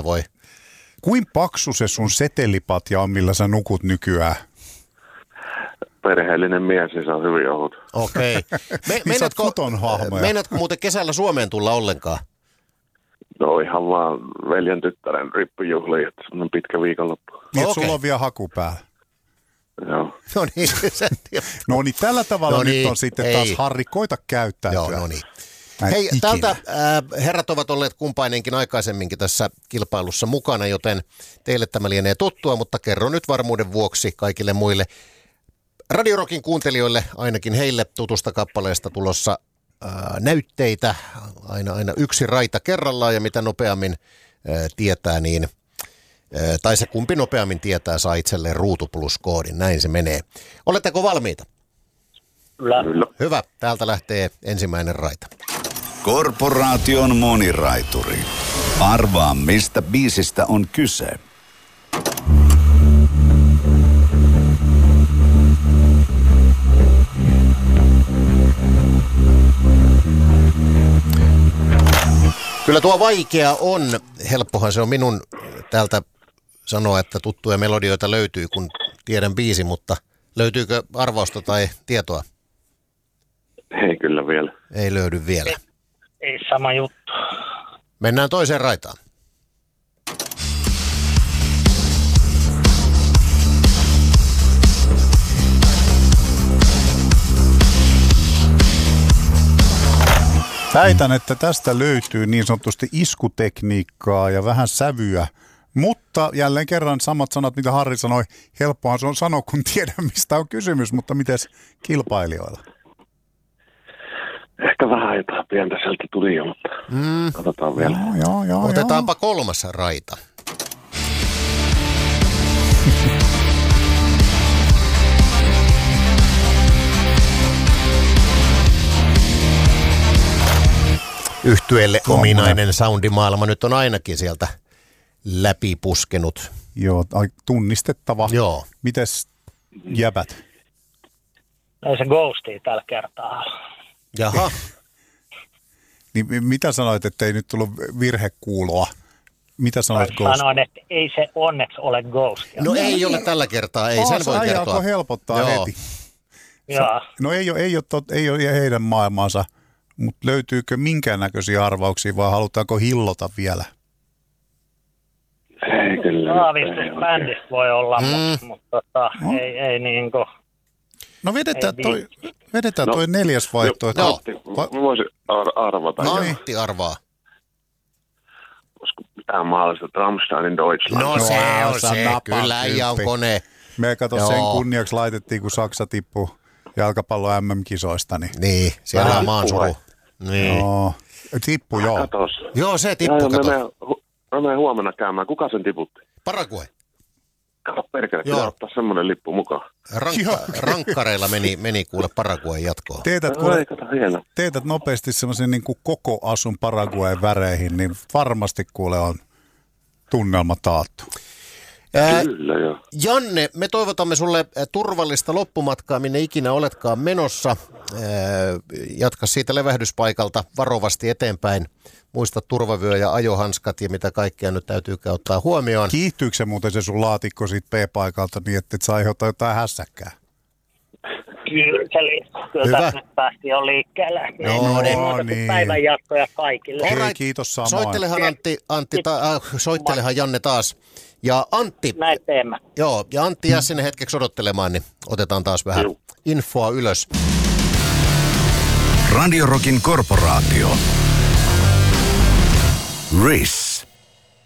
voi. Kuin paksu se sun setelipatja on, millä sä nukut nykyään? Perheellinen mies, niin se on hyvin ohut. Okei. Niin sä oot futon-hahmoja. Meinaatko muuten kesällä Suomeen tulla ollenkaan? No ihan vaan veljen tyttären rippujuhli, että semmoinen pitkä viikonloppu. Niin, sulla on vielä haku päällä. Joo. No niin, No niin, tällä tavalla nyt on sitten taas Harri, koita käyttäytyä. Joo, no niin. Hei, täältä herrat ovat olleet kumpainenkin aikaisemminkin tässä kilpailussa mukana, joten teille tämä lienee tuttua, mutta kerron nyt varmuuden vuoksi kaikille muille Radio Rockin kuuntelijoille, ainakin heille tutusta kappaleesta tulossa näytteitä, aina yksi raita kerrallaan, ja mitä nopeammin tietää, niin, tai se kumpi nopeammin tietää, saa itselleen Ruutu Plus-koodin, näin se menee. Oletteko valmiita? Kyllä. Hyvä, täältä lähtee ensimmäinen raita. Korporaation moniraituri. Arvaa, mistä biisistä on kyse. Kyllä tuo vaikea on. Helppohan se on minun täältä sanoa, että tuttuja melodioita löytyy, kun tiedän biisi, mutta löytyykö arvausta tai tietoa? Ei kyllä vielä. Ei löydy vielä. Ei sama juttu. Mennään toiseen raitaan. Väitän, että tästä löytyy niin sanotusti iskutekniikkaa ja vähän sävyä, mutta jälleen kerran samat sanat, mitä Harri sanoi, helppohan se on sanoa, kun tiedä, mistä on kysymys, mutta mites kilpailijoilla? Ehkä vähän jotain pientä sieltä tuli jo, mutta katsotaan vielä. Joo. Otetaanpa kolmas raita. Yhtyeelle ominainen soundimaailma nyt on ainakin sieltä läpipuskenut. Joo, tunnistettava. Joo. Mites jäbät? Ei se ghostia tällä kertaa. Jaha. Niin mitä sanoit, ettei nyt tullut virhekuuloa? Mitä sanoit ghost? Sanoin, että ei se onneksi ole ghostia. No ei ole tällä kertaa, ei sen voi kertoa. Alkoi helpottaa heti. Joo. No ei ole heidän maailmansa, mutta löytyykö minkäännäköisiä arvauksia vai halutaanko hillota vielä? Ei kyllä. Aavistus bändistä voi olla, mutta ei niinku. No vedetään toi neljäs vaihtoehto. Antti, mä voisin arvata. No Antti arvaa. Olisiko mitään mahdollista Rammsteinin Deutschland? No se on se, kyllä äijä on kone. Me kato sen kunniaksi laitettiin, kun Saksa tippui jalkapallo MM-kisoista. Niin siellä on maansuru. Niin. Joo. Tippu, joo. Katos. Joo, se tippu, kato. Mä menen huomenna käymään. Kuka sen tiputti? Paraguay. Kato perkele, pitää ottaa semmoinen lippu mukaan. Rankkareilla meni kuule Paraguayn jatkoon. Teetät nopeasti semmoisen niin kuin koko asun Paraguayn väreihin, niin varmasti kuule on tunnelma taattu. Kyllä joo. Janne, me toivotamme sulle turvallista loppumatkaa, minne ikinä oletkaan menossa. Jatka siitä levähdyspaikalta varovasti eteenpäin. Muista turvavyö ja ajohanskat ja mitä kaikkea nyt täytyy ottaa huomioon. Kiihtyykö se muuten se sun laatikko siitä P-paikalta niin, että et saa aiheuttaa jotain hässäkkää? Kyllä tässä nyt päästiin jo liikkeelle. No niin. Päivän jatkoja kaikille. Hei, kiitos samoin. Soittelehan Janne taas. Ja Antti. Näin teemme. Joo, ja Antti jää sinne hetkeksi odottelemaan, niin otetaan taas vähän infoa ylös. Radio Rockin korporaatio. Riss.